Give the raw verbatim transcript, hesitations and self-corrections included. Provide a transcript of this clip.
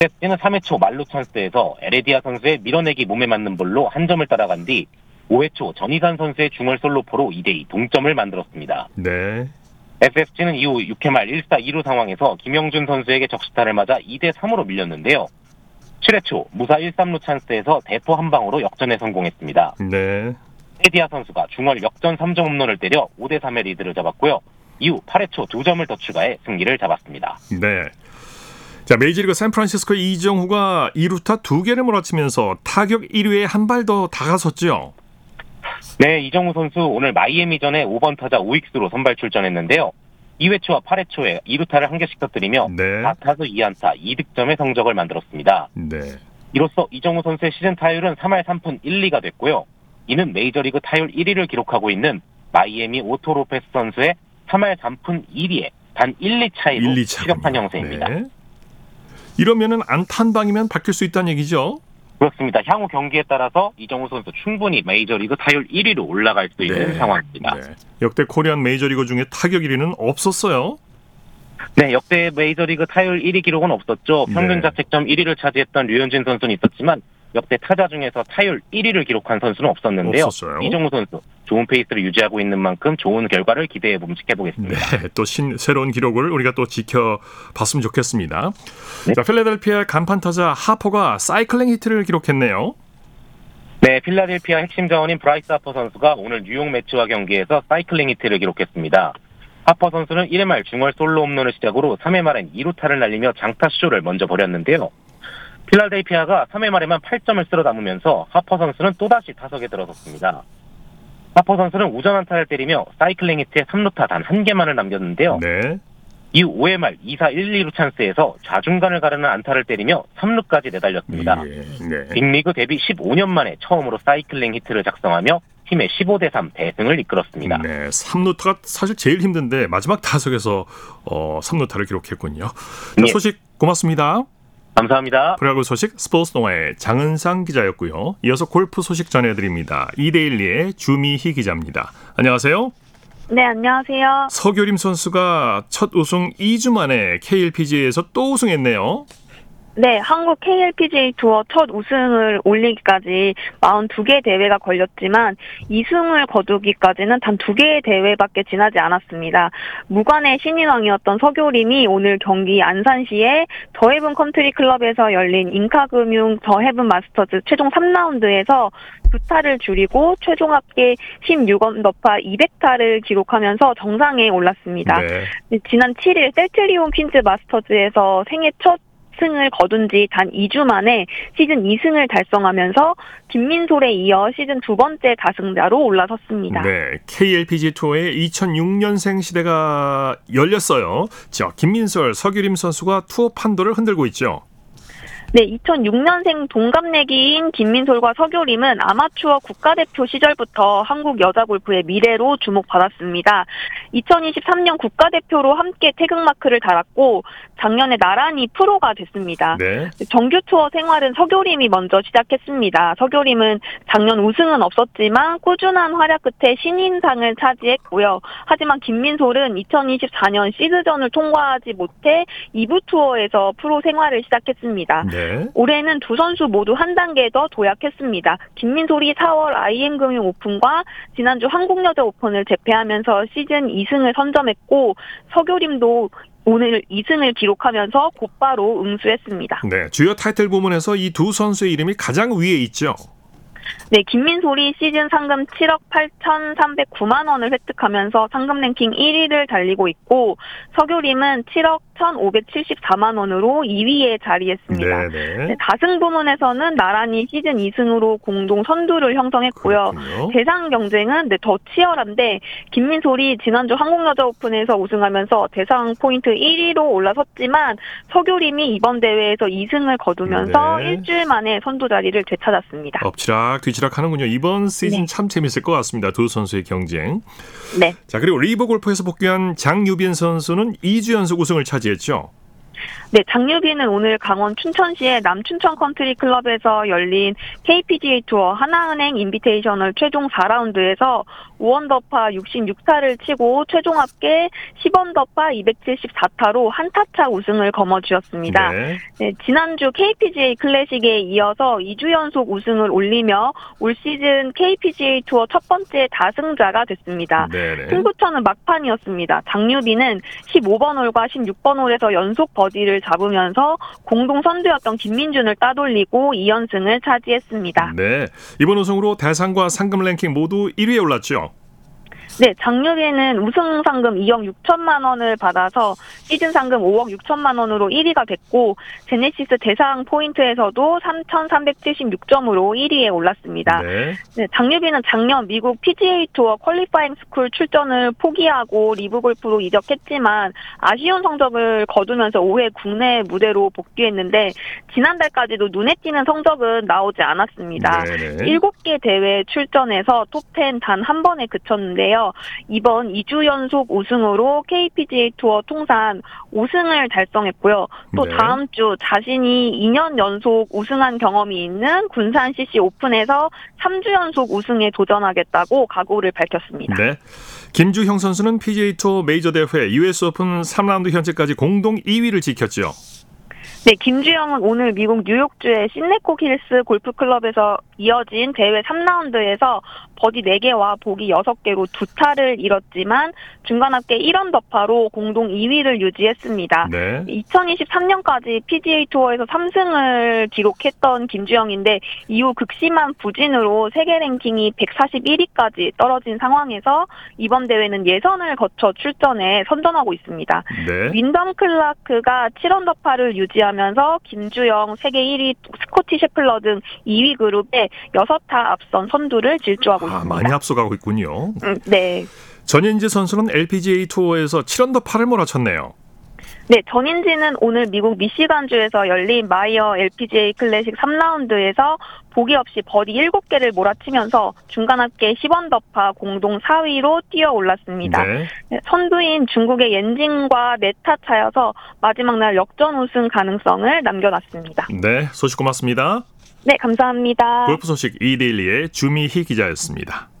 에스에프씨는 삼 회 초 말루 찬스에서 에레디아 선수의 밀어내기 몸에 맞는 볼로 한 점을 따라간 뒤 오 회 초 전희산 선수의 중월 솔로포로 이 대 이 동점을 만들었습니다. 네. 에스에프씨는 이후 육 회 말 일 사 이 루 상황에서 김영준 선수에게 적시타를 맞아 이 대 삼으로 밀렸는데요. 칠 회 초 무사 일, 삼 루 찬스에서 대포 한 방으로 역전에 성공했습니다. 네. 에레디아 선수가 중월 역전 삼 점 홈런을 때려 오 대 삼의 리드를 잡았고요. 이후 팔 회 초 두 점을 더 추가해 승리를 잡았습니다. 네. 자, 메이저리그 샌프란시스코의 이정후가 이 루타 두 개를 몰아치면서 타격 일 위에 한 발 더 다가섰죠. 네, 이정후 선수 오늘 마이애미전에 오 번 타자 우익수로 선발 출전했는데요. 이 회 초와 팔 회 초에 이 루타를 한 개씩 터뜨리며 네. 사 타수 이 안타 이 득점의 성적을 만들었습니다. 네. 이로써 이정후 선수의 시즌 타율은 삼 할 삼 푼 일 리가 됐고요. 이는 메이저리그 타율 일 위를 기록하고 있는 마이애미 오토 로페스 선수의 삼 할 삼 푼 일 리에 단 일 리 차이로 일, 이 추격한 형세입니다. 네. 이러면은 안타 한 방이면 바뀔 수 있다는 얘기죠? 그렇습니다. 향후 경기에 따라서 이정후 선수 충분히 메이저리그 타율 일 위로 올라갈 수 있는 네. 상황입니다. 네. 역대 코리안 메이저리그 중에 타격 일 위는 없었어요. 네, 역대 메이저리그 타율 일 위 기록은 없었죠. 평균 네. 자책점 일 위를 차지했던 류현진 선수는 있었지만 역대 타자 중에서 타율 일 위를 기록한 선수는 없었는데요. 없었어요. 이정후 선수 좋은 페이스를 유지하고 있는 만큼 좋은 결과를 기대해 봄직해보겠습니다. 네, 또 신, 새로운 기록을 우리가 또 지켜봤으면 좋겠습니다. 네. 자, 필라델피아 간판 타자 하퍼가 사이클링 히트를 기록했네요. 네, 필라델피아 핵심 자원인 브라이스 하퍼 선수가 오늘 뉴욕 매츠와 경기에서 사이클링 히트를 기록했습니다. 하퍼 선수는 일 회 말 중월 솔로 홈런을 시작으로 삼 회 말엔 이 루타를 날리며 장타쇼를 먼저 벌였는데요. 필라델피아가 삼 회 말에만 팔 점을 쓸어 담으면서 하퍼 선수는 또다시 타석에 들어섰습니다. 하퍼 선수는 우전 안타를 때리며 사이클링 히트에 삼 루타 단 한 개만을 남겼는데요. 네. 이후 오 회 말 이 사 일, 이 루 찬스에서 좌중간을 가르는 안타를 때리며 삼 루까지 내달렸습니다. 예, 네. 빅리그 데뷔 십오 년 만에 처음으로 사이클링 히트를 작성하며 팀의 십오 대 삼 대승을 이끌었습니다. 네, 삼 루타가 사실 제일 힘든데 마지막 타석에서 어, 삼 루타를 기록했군요. 자, 예. 소식 고맙습니다. 감사합니다. 프로야구 소식 스포츠 동아의 장은상 기자였고요. 이어서 골프 소식 전해드립니다. 이데일리의 주미희 기자입니다. 안녕하세요. 네, 안녕하세요. 서교림 선수가 첫 우승 이 주 만에 케이엘피지에이에서 또 우승했네요. 네, 한국 케이엘피지에이 투어 첫 우승을 올리기까지 사십이 개 대회가 걸렸지만 이 승을 거두기까지는 단 두 개의 대회밖에 지나지 않았습니다. 무관의 신인왕이었던 서교림이 오늘 경기 안산시의 더해븐 컨트리 클럽에서 열린 인카금융 더해븐 마스터즈 최종 삼 라운드에서 두 타를 줄이고 최종 합계 십육 언더파 이백 타를 기록하면서 정상에 올랐습니다. 네. 지난 칠 일 셀트리온 퀸즈 마스터즈에서 생애 첫 승을 거둔 지 단 이 주 만에 시즌 이 승을 달성하면서 김민솔에 이어 시즌 두 번째 다승자로 올라섰습니다. 네, 케이엘피지 투어의 이천육 년생 시대가 열렸어요. 자, 김민솔, 서규림 선수가 투어 판도를 흔들고 있죠. 네, 이천육 년생 동갑내기인 김민솔과 서교림은 아마추어 국가대표 시절부터 한국 여자 골프의 미래로 주목받았습니다. 이천이십삼 년 국가대표로 함께 태극마크를 달았고 작년에 나란히 프로가 됐습니다. 네. 정규 투어 생활은 서교림이 먼저 시작했습니다. 서교림은 작년 우승은 없었지만 꾸준한 활약 끝에 신인상을 차지했고요. 하지만 김민솔은 이천이십사 년 시드전을 통과하지 못해 이 부 투어에서 프로 생활을 시작했습니다. 네. 올해는 두 선수 모두 한 단계 더 도약했습니다. 김민솔이 사월 아이엠금융 오픈과 지난주 한국여자 오픈을 제패하면서 시즌 이 승을 선점했고 서교림도 오늘 이 승을 기록하면서 곧바로 응수했습니다. 네, 주요 타이틀 부문에서 이 두 선수의 이름이 가장 위에 있죠. 네, 김민솔이 시즌 상금 칠억 팔천삼백구만 원을 획득하면서 상금 랭킹 일 위를 달리고 있고 서교림은 칠억 천오백칠십사만 원으로 이 위에 자리했습니다. 네, 다승 부문에서는 나란히 시즌 이 승으로 공동 선두를 형성했고요. 그렇군요. 대상 경쟁은 네, 더 치열한데 김민솔이 지난주 한국여자 오픈에서 우승하면서 대상 포인트 일 위로 올라섰지만 서교림이 이번 대회에서 이 승을 거두면서 네. 일주일 만에 선두 자리를 되찾았습니다. 엎치락 뒤치락 하는군요. 이번 시즌 네. 참 재밌을 것 같습니다. 두 선수의 경쟁. 네. 자, 그리고 리버 골프에서 복귀한 장유빈 선수는 이 주 연속 우승을 차지했죠. 네, 장유빈은 오늘 강원 춘천시의 남춘천 컨트리 클럽에서 열린 케이피지에이 투어 하나은행 인비테이셔널 최종 사 라운드에서 오 언더파 육십육 타를 치고 최종 합계 십 언더파 이백칠십사 타로 한타차 우승을 거머쥐었습니다. 네. 네, 지난주 케이피지에이 클래식에 이어서 이 주 연속 우승을 올리며 올 시즌 케이피지에이 투어 첫 번째 다승자가 됐습니다. 네네. 승부처는 막판이었습니다. 장유빈은 십오 번 홀과 십육 번 홀에서 연속 버디를 잡으면서 공동 선두였던 김민준을 따돌리고 이 연승을 차지했습니다. 네. 이번 우승으로 대상과 상금 랭킹 모두 일 위에 올랐죠. 네, 장유빈은 우승 상금 이억 육천만 원을 받아서 시즌 상금 오억 육천만 원으로 일 위가 됐고 제네시스 대상 포인트에서도 삼천삼백칠십육 점으로 일 위에 올랐습니다. 네. 네, 장유빈은 작년 미국 피지에이 투어 퀄리파잉 스쿨 출전을 포기하고 리브 골프로 이적했지만 아쉬운 성적을 거두면서 올해 국내 무대로 복귀했는데 지난달까지도 눈에 띄는 성적은 나오지 않았습니다. 네네. 일곱 개 대회에 출전해서 톱 텐 단 한 번에 그쳤는데요. 이번 이 주 연속 우승으로 케이피지에이 투어 통산 우승을 달성했고요. 또 네. 다음 주 자신이 이 년 연속 우승한 경험이 있는 군산 씨씨 오픈에서 삼 주 연속 우승에 도전하겠다고 각오를 밝혔습니다. 네. 김주형 선수는 피지에이 투어 메이저 대회 유에스 오픈 삼 라운드 현재까지 공동 이 위를 지켰죠. 네, 김주영은 오늘 미국 뉴욕주의 신네콕 힐스 골프클럽에서 이어진 대회 삼 라운드에서 버디 네 개와 보기 여섯 개로 두 타를 잃었지만 중간 합계 일 언더파로 공동 이 위를 유지했습니다. 네. 이천이십삼 년까지 피지에이 투어에서 삼 승을 기록했던 김주영인데 이후 극심한 부진으로 세계 랭킹이 백사십일 위까지 떨어진 상황에서 이번 대회는 예선을 거쳐 출전해 선전하고 있습니다. 네. 윈덤 클라크가 칠 언더파를 유지하면서 김주영 세계 일 위 스코티 셰플러 등 이 위 그룹에 여섯 타 앞선 선두를 질주하고 아, 있습니다. 많이 앞서가고 있군요. 음, 네. 전인지 선수는 엘피지에이 투어에서 칠 언더파를 몰아쳤네요. 네, 전인지는 오늘 미국 미시간주에서 열린 마이어 엘피지에이 클래식 삼 라운드에서 보기 없이 버디 일곱 개를 몰아치면서 중간 합계 십 언더파 공동 사 위로 뛰어 올랐습니다. 네. 네, 선두인 중국의 옌징과 네 타 차여서 마지막 날 역전 우승 가능성을 남겨놨습니다. 네, 소식 고맙습니다. 네, 감사합니다. 골프 소식 이데일리의 주미희 기자였습니다.